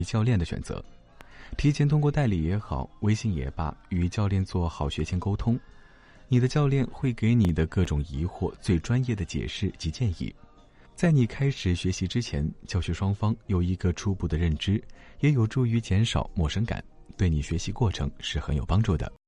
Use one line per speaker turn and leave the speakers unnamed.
教练的选择。提前通过代理也好，微信也罢，与教练做好学前沟通，你的教练会给你的各种疑惑最专业的解释及建议。在你开始学习之前，教学双方有一个初步的认知，也有助于减少陌生感，对你学习过程是很有帮助的。